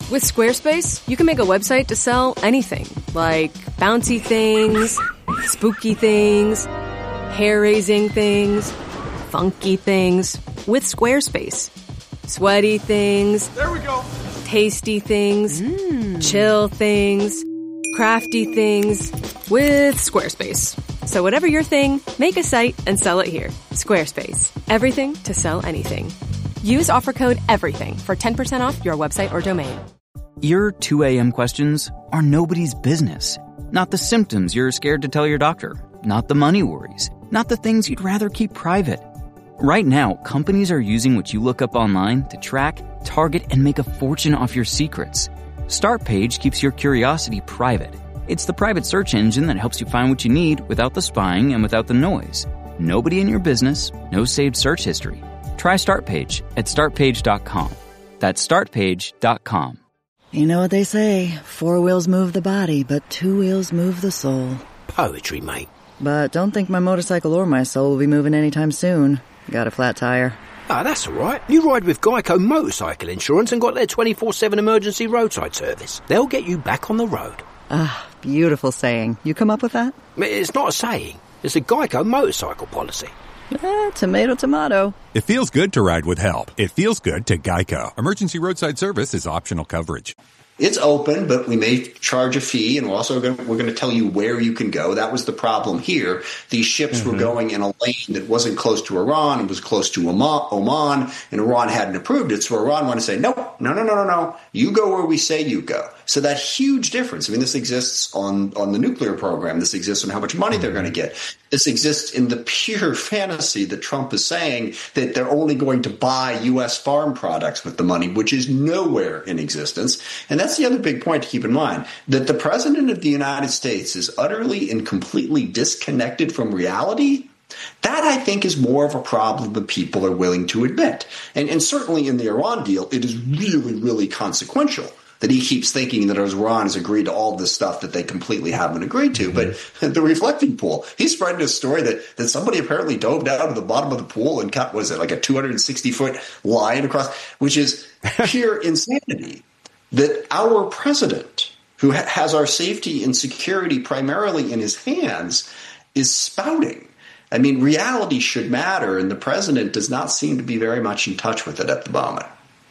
With Squarespace, you can make a website to sell anything, like bouncy things, spooky things, hair-raising things, funky things. With Squarespace. Sweaty things. There we go. Tasty things. Chill things. Crafty things. With Squarespace. So whatever your thing, make a site and sell it here. Squarespace. Everything to sell anything. Use offer code EVERYTHING for 10% off your website or domain. Your 2 a.m. questions are nobody's business. Not the symptoms you're scared to tell your doctor. Not the money worries. Not the things you'd rather keep private. Right now, companies are using what you look up online to track, target, and make a fortune off your secrets. Startpage keeps your curiosity private. It's the private search engine that helps you find what you need without the spying and without the noise. Nobody in your business, no saved search history. Try Startpage at startpage.com. That's startpage.com. You know what they say, 4 wheels move the body, but 2 wheels move the soul. Poetry, mate. But don't think my motorcycle or my soul will be moving anytime soon. Got a flat tire. Ah, that's all right. You ride with Geico Motorcycle Insurance and got their 24/7 emergency roadside service. They'll get you back on the road. Ah, beautiful saying. You come up with that? It's not a saying. It's a Geico motorcycle policy. Tomato, tomato. It feels good to ride with help. It feels good to Geico. Emergency roadside service is optional coverage. It's open, but we may charge a fee, and we're going to tell you where you can go. That was the problem here. These ships were going in a lane that wasn't close to Iran. It was close to Oman, and Iran hadn't approved it. So Iran wanted to say, no. You go where we say you go. So that huge difference. I mean, this exists on the nuclear program. This exists on how much money they're going to get. This exists in the pure fantasy that Trump is saying that they're only going to buy U.S. farm products with the money, which is nowhere in existence. And that's the other big point to keep in mind, that the president of the United States is utterly and completely disconnected from reality. That, I think, is more of a problem than people are willing to admit. And certainly in the Iran deal, it is really, really consequential that he keeps thinking that Iran has agreed to all this stuff that they completely haven't agreed to. But the reflecting pool, he's spreading a story that somebody apparently dove down to the bottom of the pool and cut, was it like a 260-foot line across, which is pure insanity. That our president, who has our safety and security primarily in his hands, is spouting. I mean, reality should matter, and the president does not seem to be very much in touch with it at the moment.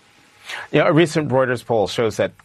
You know, a recent Reuters poll shows that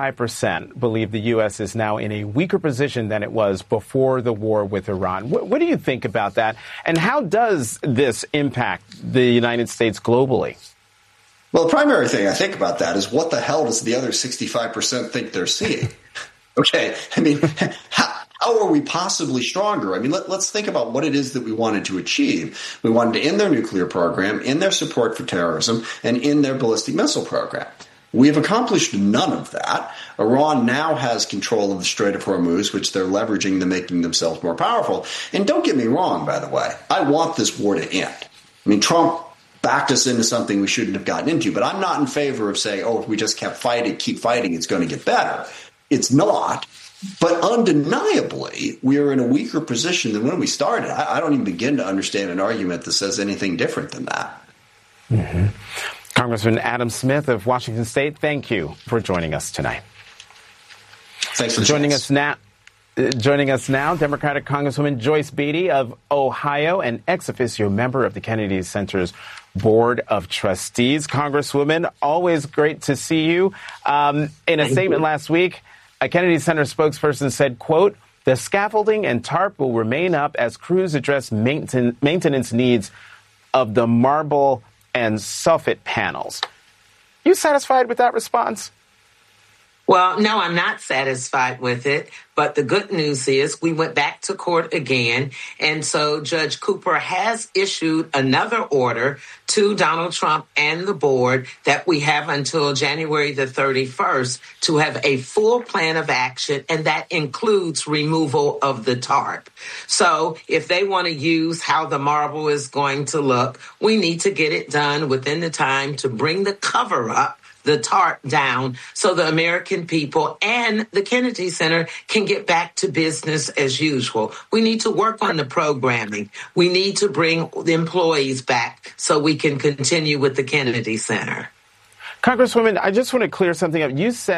35% believe the U.S. is now in a weaker position than it was before the war with Iran. What do you think about that? And how does this impact the United States globally? Well, the primary thing I think about that is what the hell does the other 65% think they're seeing? Okay, I mean, how are we possibly stronger? I mean, let's think about what it is that we wanted to achieve. We wanted to end their nuclear program, end their support for terrorism, and end their ballistic missile program. We have accomplished none of that. Iran now has control of the Strait of Hormuz, which they're leveraging to making themselves more powerful. And don't get me wrong, by the way, I want this war to end. I mean, Trump backed us into something we shouldn't have gotten into, but I'm not in favor of saying, if we just keep fighting, it's going to get better. It's not. But undeniably, we are in a weaker position than when we started. I don't even begin to understand an argument that says anything different than that. Mm-hmm. Congressman Adam Smith of Washington State, thank you for joining us tonight. Thanks for joining us now. Joining us now, Democratic Congresswoman Joyce Beatty of Ohio, an ex officio member of the Kennedy Center's Board of Trustees. Congresswoman, always great to see you. In a statement last week, a Kennedy Center spokesperson said, quote, "The scaffolding and tarp will remain up as crews address maintenance needs of the marble and soffit panels." You satisfied with that response? Well, no, I'm not satisfied with it. But the good news is we went back to court again. And so Judge Cooper has issued another order to Donald Trump and the board that we have until January the 31st to have a full plan of action. And that includes removal of the tarp. So if they want to use how the marble is going to look, we need to get it done within the time to bring the cover up, the tarp down, so the American people and the Kennedy Center can get back to business as usual. We need to work on the programming. We need to bring the employees back so we can continue with the Kennedy Center. Congresswoman, I just want to clear something up. You said